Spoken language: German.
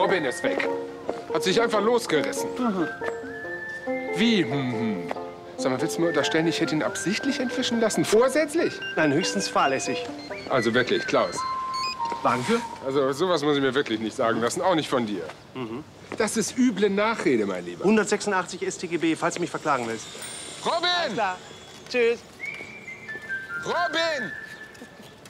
Robin ist weg. Hat sich einfach losgerissen. Wie? Sag mal, willst du mir unterstellen, ich hätte ihn absichtlich entwischen lassen? Vorsätzlich? Nein, höchstens fahrlässig. Also wirklich, Klaus. Danke. Also sowas muss ich mir wirklich nicht sagen lassen, auch nicht von dir. Das ist üble Nachrede, mein Lieber. 186 StGB, falls du mich verklagen willst. Robin! Alles klar. Tschüss. Robin!